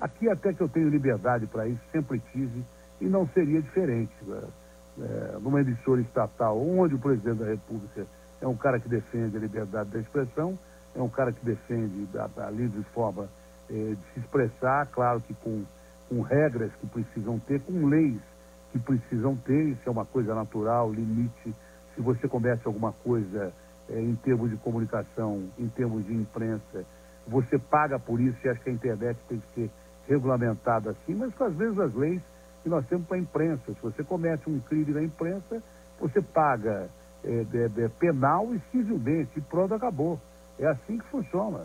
Aqui até que eu tenho liberdade para isso, sempre tive, e não seria diferente. Numa emissora estatal, onde o presidente da República é um cara que defende a liberdade da expressão, é um cara que defende a livre forma de se expressar, claro que com regras que precisam ter, com leis que precisam ter, isso é uma coisa natural, limite. Se você comete alguma coisa em termos de comunicação, em termos de imprensa, você paga por isso, e acho que a internet tem que ser regulamentada assim, mas às vezes as leis que nós temos para a imprensa, se você comete um crime na imprensa, você paga penal e civilmente, e pronto, acabou. É assim que funciona.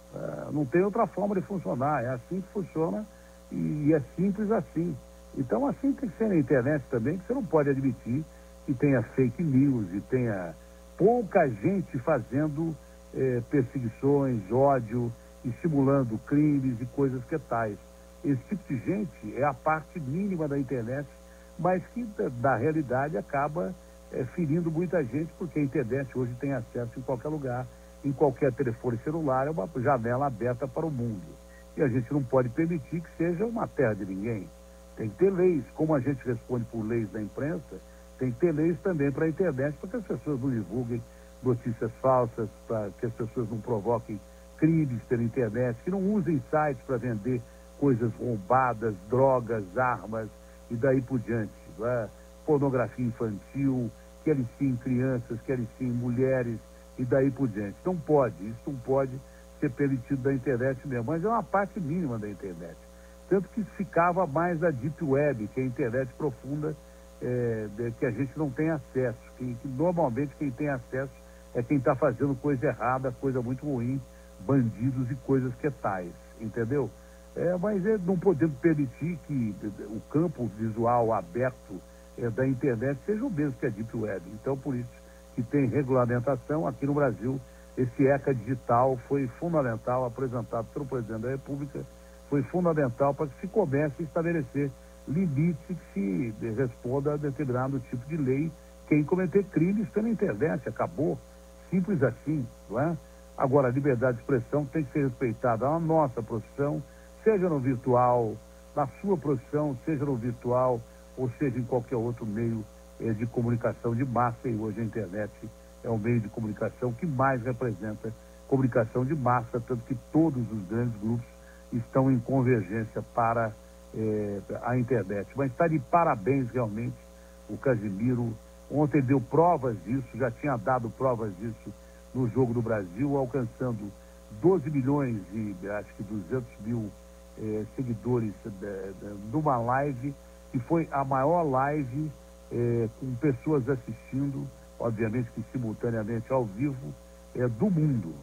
Não tem outra forma de funcionar, é assim que funciona e é simples assim. Então assim tem que ser na internet também, que você não pode admitir que tenha fake news e tenha pouca gente fazendo perseguições, ódio, e simulando crimes e coisas que tais. Esse tipo de gente é a parte mínima da internet, mas que da realidade acaba ferindo muita gente, porque a internet hoje tem acesso em qualquer lugar, em qualquer telefone celular, é uma janela aberta para o mundo. E a gente não pode permitir que seja uma terra de ninguém. Tem que ter leis, como a gente responde por leis da imprensa, tem que ter leis também para a internet, para que as pessoas não divulguem notícias falsas, para que as pessoas não provoquem crimes pela internet, que não usem sites para vender coisas roubadas, drogas, armas e daí por diante. Pornografia infantil, que aliciem crianças, que aliciem mulheres e daí por diante. Não pode, isso não pode ser permitido da internet mesmo, mas é uma parte mínima da internet. Tanto que ficava mais a Deep Web, que é a internet profunda, que a gente não tem acesso, que normalmente quem tem acesso é quem está fazendo coisa errada, coisa muito ruim, bandidos e coisas que tais, entendeu? Mas não podemos permitir que o campo visual aberto da internet seja o mesmo que a Deep Web. Então, por isso que tem regulamentação. Aqui no Brasil, esse ECA digital foi fundamental, apresentado pelo presidente da República, foi fundamental para que se comece a estabelecer limites que se responda a determinado tipo de lei quem cometer crimes pela internet. Acabou. Simples assim, não é? Agora, a liberdade de expressão tem que ser respeitada na nossa profissão, seja no virtual, na sua profissão, seja no virtual, ou seja em qualquer outro meio de comunicação de massa, e hoje a internet é o meio de comunicação que mais representa comunicação de massa, tanto que todos os grandes grupos estão em convergência para a internet. Mas está de parabéns realmente o Casimiro. Ontem deu provas disso, já tinha dado provas disso no Jogo do Brasil, alcançando 12 milhões e acho que 200 mil seguidores numa live, que foi a maior live com pessoas assistindo, obviamente que simultaneamente ao vivo, do mundo.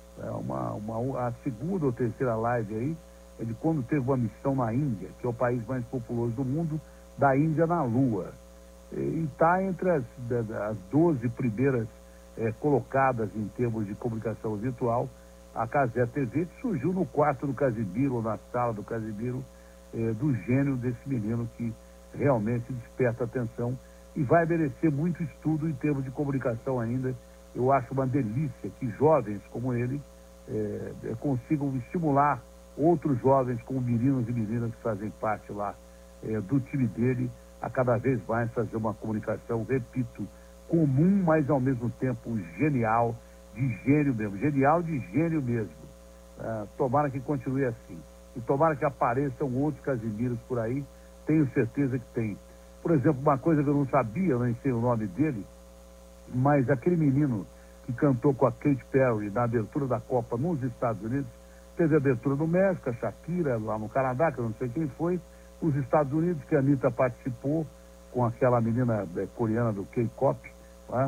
A segunda ou terceira live aí é de quando teve uma missão na Índia, que é o país mais populoso do mundo, da Índia na Lua. E está entre as 12 primeiras colocadas em termos de comunicação virtual, a Cazé TV, que surgiu no quarto do Casimiro, ou na sala do Casimiro, do gênio desse menino que realmente desperta atenção e vai merecer muito estudo em termos de comunicação ainda. Eu acho uma delícia que jovens como ele consigam estimular outros jovens, como meninos e meninas que fazem parte lá do time dele, a cada vez mais fazer uma comunicação, repito, comum, mas ao mesmo tempo genial, de gênio mesmo, genial de gênio mesmo. Tomara que continue assim. E tomara que apareçam outros Casimiros por aí, tenho certeza que tem. Por exemplo, uma coisa que eu não sabia, eu nem sei o nome dele, mas aquele menino que cantou com a Katy Perry na abertura da Copa nos Estados Unidos, teve a abertura no México, a Shakira, lá no Canadá, que eu não sei quem foi, os Estados Unidos, que a Anitta participou com aquela menina coreana do K-pop, tá?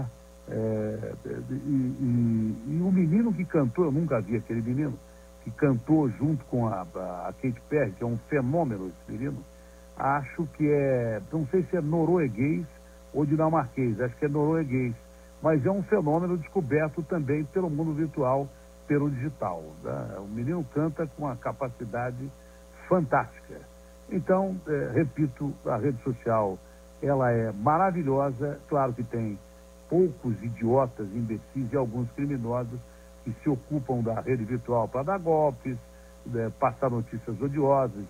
E o menino que cantou, eu nunca vi aquele menino, que cantou junto com a Katy Perry, que é um fenômeno esse menino, acho que não sei se é norueguês ou dinamarquês, acho que é norueguês, mas é um fenômeno descoberto também pelo mundo virtual, pelo digital. Né? O menino canta com uma capacidade fantástica. Então, repito, a rede social, ela é maravilhosa, claro que tem poucos idiotas, imbecis e alguns criminosos que se ocupam da rede virtual para dar golpes, passar notícias odiosas,